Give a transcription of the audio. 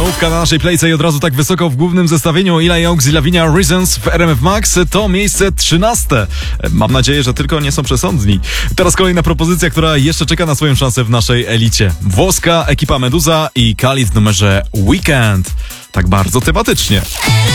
Czołówka na naszej playce i od razu tak wysoko w głównym zestawieniu Eli Oaks i Lavinia Reasons w RMF Max to miejsce 13. Mam nadzieję, że tylko nie są przesądni. Teraz kolejna propozycja, która jeszcze czeka na swoją szansę w naszej elicie. Włoska ekipa Meduza i Khalid w numerze Weekend. Tak bardzo tematycznie.